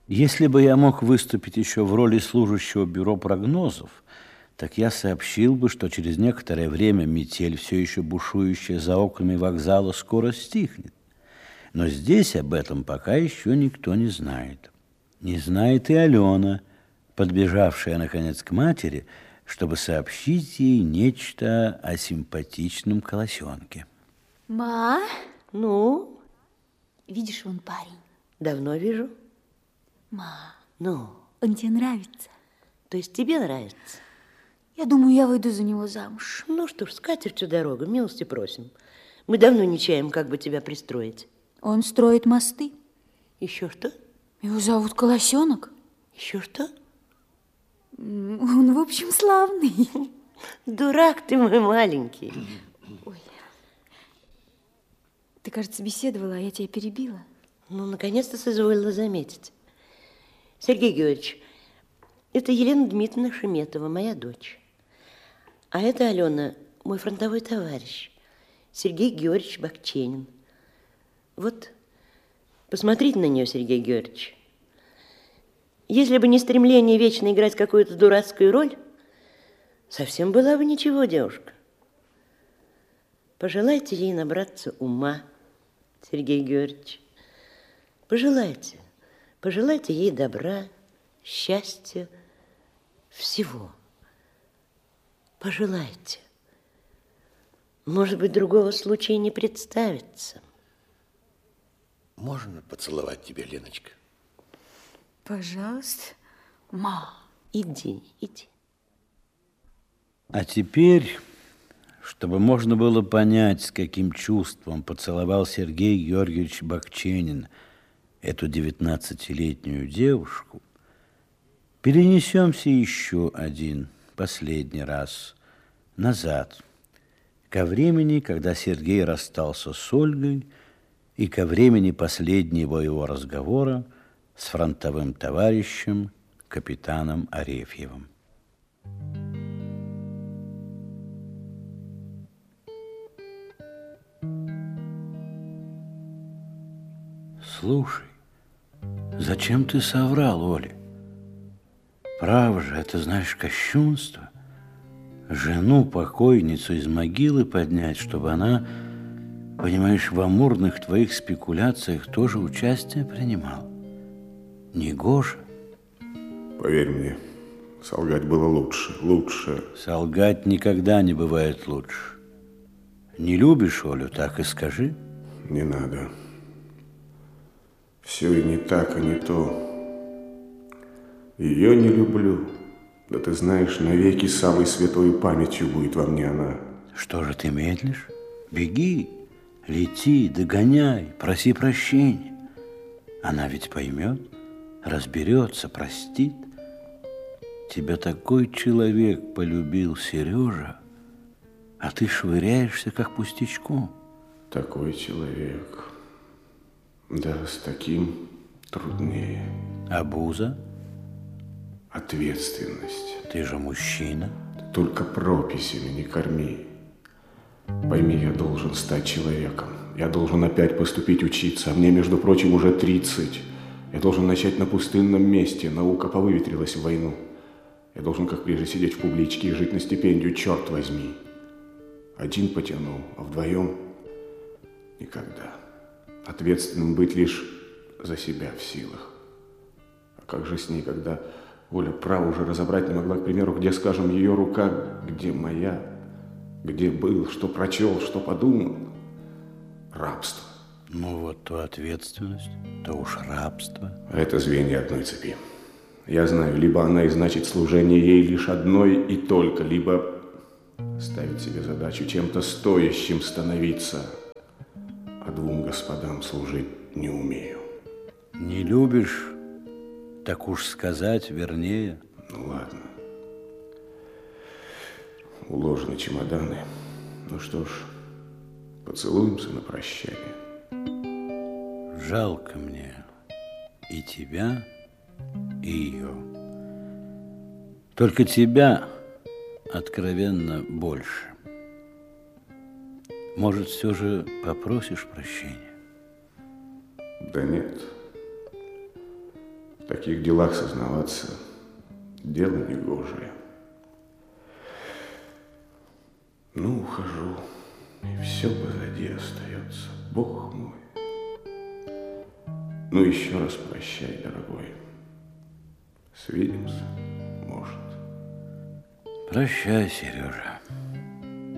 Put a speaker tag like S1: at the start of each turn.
S1: Если бы я мог выступить еще в роли служащего бюро прогнозов, так я сообщил бы, что через некоторое время метель, все еще бушующая за окнами вокзала, скоро стихнет. Но здесь об этом пока еще никто не знает. Не знает и Алена, подбежавшая, наконец, к матери, чтобы сообщить ей нечто о симпатичном колосенке.
S2: Ма?
S3: Ну?
S2: Видишь, вон парень.
S3: Давно вижу.
S2: Ма.
S3: Ну?
S2: Он тебе нравится?
S3: То есть тебе нравится?
S2: Я думаю, я выйду за него замуж.
S3: Ну что ж, с катертью дорогу, милости просим. Мы давно не чаем, как бы тебя пристроить.
S2: Он строит мосты.
S3: Еще что?
S2: Его зовут Колосенок.
S3: Еще что?
S2: Он, в общем, славный.
S3: Дурак ты мой маленький.
S2: Ой. Ты, кажется, беседовала, а я тебя перебила.
S3: Ну, наконец-то соизволила заметить. Сергей Георгиевич, это Елена Дмитриевна Шеметова, моя дочь. А это Алена, мой фронтовой товарищ, Сергей Георгиевич Бакченин. Вот, посмотрите на нее, Сергей Георгиевич. Если бы не стремление вечно играть какую-то дурацкую роль, совсем была бы ничего, девушка. Пожелайте ей набраться ума, Сергей Георгиевич. Пожелайте. Пожелайте ей добра, счастья, всего. Пожелайте. Может быть, другого случая не представится.
S4: Можно поцеловать тебя, Леночка?
S2: Пожалуйста. Ма.
S3: Иди, иди.
S1: А теперь, чтобы можно было понять, с каким чувством поцеловал Сергей Георгиевич Бакченин эту 19-летнюю девушку, перенесемся еще один, последний раз, назад, ко времени, когда Сергей расстался с Ольгой, и ко времени последнего его разговора с фронтовым товарищем, капитаном Арефьевым. Слушай, зачем ты соврал Оле? Право же, это, знаешь, кощунство. Жену, покойницу из могилы поднять, чтобы она, понимаешь, в амурных твоих спекуляциях тоже участие принимала. Негоже.
S5: Поверь мне, солгать было лучше.
S1: Солгать никогда не бывает лучше. Не любишь Олю, так и скажи.
S5: Не надо. Все и не так, и не то. Ее не люблю. Да ты знаешь, навеки самой святой памятью будет во мне она.
S1: Что же ты медлишь? Беги, лети, догоняй, проси прощения. Она ведь поймет, разберется, простит. Тебя такой человек полюбил, Сережа, а ты швыряешься, как пустячком.
S5: Такой человек. Да, с таким труднее.
S1: А Буза?
S5: Ответственность.
S1: Ты же мужчина.
S5: Только прописями не корми. Пойми, я должен стать человеком. Я должен опять поступить учиться. А мне, между прочим, уже 30. Я должен начать на пустынном месте. Наука повыветрилась в войну. Я должен, как прежде, сидеть в публичке и жить на стипендию, черт возьми. Один потянул, а вдвоем никогда. Ответственным быть лишь за себя в силах. А как же с ней, когда Оля право уже разобрать не могла, к примеру, где, скажем, ее рука, где моя, где был, что прочел, что подумал. Рабство.
S1: Ну вот то ответственность, то уж рабство.
S5: А это звенья одной цепи. Я знаю, либо она и значит служение ей лишь одной и только, либо ставить себе задачу чем-то стоящим становиться. А двум господам служить не умею.
S1: Не любишь, так уж сказать, вернее.
S5: Ну ладно. Уложены чемоданы. Ну что ж, поцелуемся на прощание.
S1: Жалко мне и тебя, и ее. Только тебя откровенно больше. Может, все же попросишь прощения?
S5: Да нет. таких делах сознаваться дело негожее. Ну, ухожу, и все позади остается, Бог мой. Ну, еще раз прощай, дорогой. Свидимся, может.
S1: Прощай, Сережа.